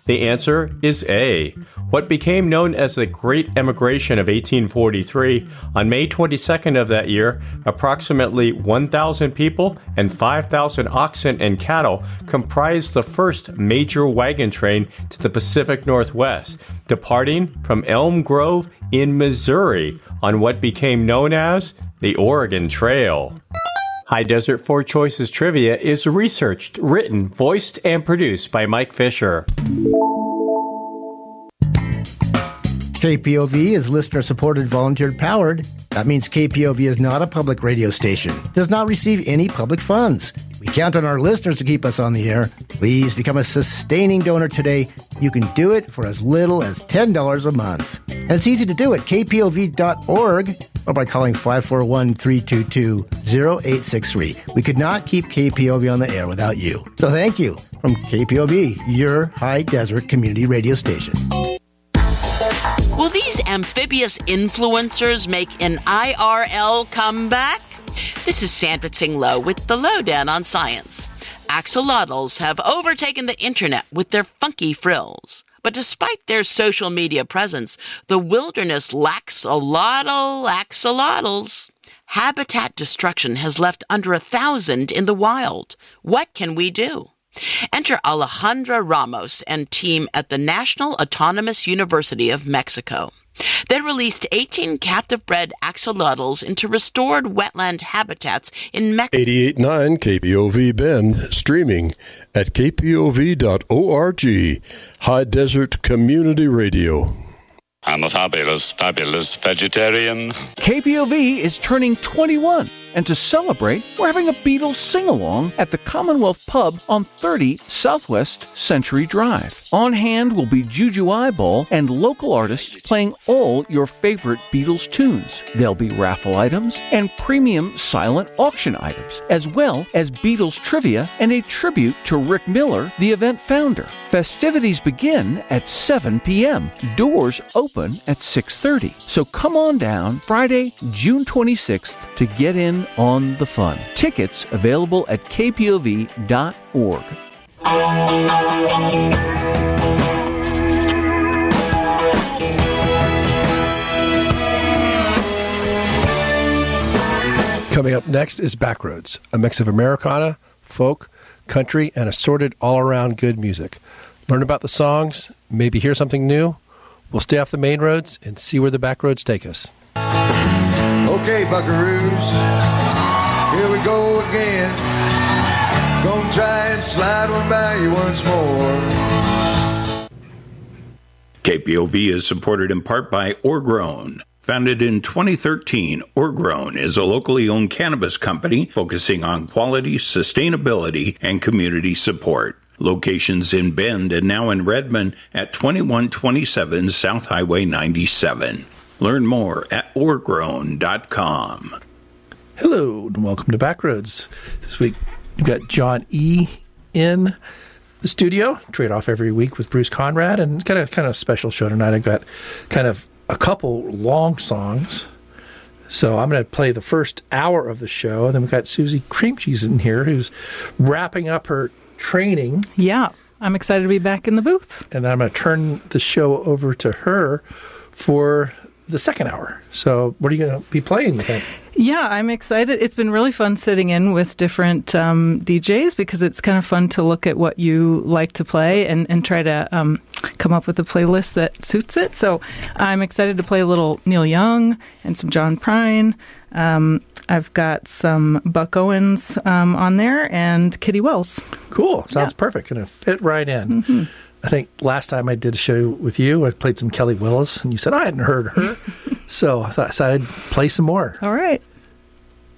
The answer is A. What became known as the Great Emigration of 1843, on May 22nd of that year, approximately 1,000 people and 5,000 oxen and cattle comprised the first major wagon train to the Pacific Northwest, departing from Elm Grove in Missouri on what became known as the Oregon Trail. High Desert 4 Choices Trivia is researched, written, voiced, and produced by Mike Fisher. KPOV is listener-supported, volunteer-powered. That means KPOV is not a public radio station, does not receive any public funds. We count on our listeners to keep us on the air. Please become a sustaining donor today. You can do it for as little as $10 a month. And it's easy to do at kpov.org or by calling 541-322-0863. We could not keep KPOV on the air without you. So thank you from KPOV, your High Desert community radio station. Will these amphibious influencers make an IRL comeback? This is Sandra Tsing Loh with the Lowdown on Science. Axolotls have overtaken the internet with their funky frills. But despite their social media presence, the wilderness lacks a lot of axolotls. Habitat destruction has left under 1,000 in the wild. What can we do? Enter Alejandra Ramos and team at the National Autonomous University of Mexico. They released 18 captive-bred axolotls into restored wetland habitats in Mexico. 88.9 KPOV Bend, streaming at kpov.org. High Desert Community Radio. I'm a fabulous vegetarian. KPOV is turning 21, and to celebrate, we're having a Beatles sing-along at the Commonwealth Pub on 30 Southwest Century Drive. On hand will be Juju Eyeball and local artists playing all your favorite Beatles tunes. There'll be raffle items and premium silent auction items, as well as Beatles trivia and a tribute to Rick Miller, the event founder. Festivities begin at 7 p.m. Doors open at 6:30. So come on down Friday, June 26th to get in on the fun. Tickets available at kpov.org. Coming up next is Backroads, a mix of Americana, folk, country, and assorted all-around good music. Learn about the songs, maybe hear something new. We'll stay off the main roads and see where the back roads take us. Okay, buckaroos, here we go again. Gonna try and slide one by you once more. KPOV is supported in part by Orgrown. Founded in 2013, Orgrown is a locally owned cannabis company focusing on quality, sustainability, and community support. Locations in Bend and now in Redmond at 2127 South Highway 97. Learn more at orgrown.com. Hello, and welcome to Backroads. This week, we've got John E. in the studio. Trade off every week with Bruce Conrad, and kind of special show tonight. I've got kind of a couple long songs. So I'm going to play the first hour of the show, and then we've got Susie Creamcheese in here, who's wrapping up her training. Yeah, I'm excited to be back in the booth. And then I'm going to turn the show over to her for the second hour. So what are you going to be playing, you think? Yeah, I'm excited. It's been really fun sitting in with different DJs because it's kind of fun to look at what you like to play and try to come up with a playlist that suits it. So I'm excited to play a little Neil Young and some John Prine. I've got some Buck Owens on there and Kitty Wells. Cool. Sounds perfect. Going to fit right in. Mm-hmm. I think last time I did a show with you, I played some Kelly Willis, and you said I hadn't heard her. So I thought I'd play some more. All right.